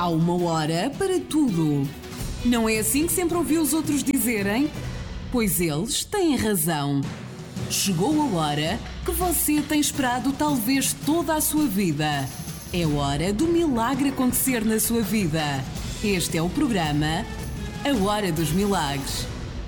Há uma hora para tudo. Não é assim que sempre ouvi os outros dizerem? Pois eles têm razão. Chegou a hora que você tem esperado talvez toda a sua vida. É hora do milagre acontecer na sua vida. Este é o programa A Hora dos Milagres.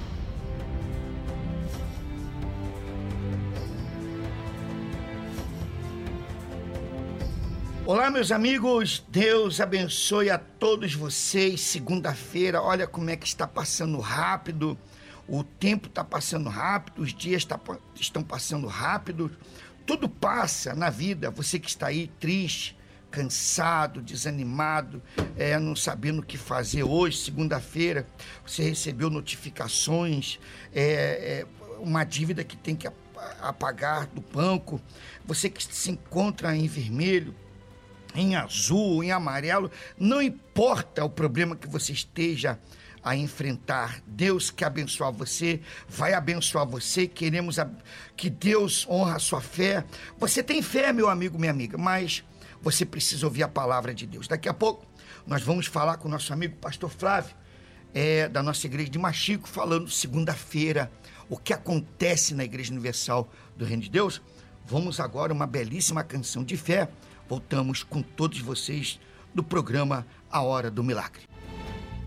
Olá, meus amigos, Deus abençoe a todos vocês. Segunda-feira, olha como é que está passando rápido, o tempo está passando rápido, os dias estão passando rápido, tudo passa na vida. Você que está aí triste, cansado, desanimado, não sabendo o que fazer hoje, segunda-feira, você recebeu notificações, uma dívida que tem que apagar do banco, você que se encontra em vermelho, em azul, em amarelo, não importa o problema que você esteja a enfrentar, Deus quer abençoar você, vai abençoar você. Queremos que Deus honre a sua fé. Você tem fé, meu amigo, minha amiga, mas você precisa ouvir a palavra de Deus. Daqui a pouco nós vamos falar com o nosso amigo pastor Flávio, da nossa igreja de Machico, falando segunda-feira o que acontece na Igreja Universal do Reino de Deus. Vamos agora uma belíssima canção de fé. Voltamos com todos vocês do programa A Hora do Milagre.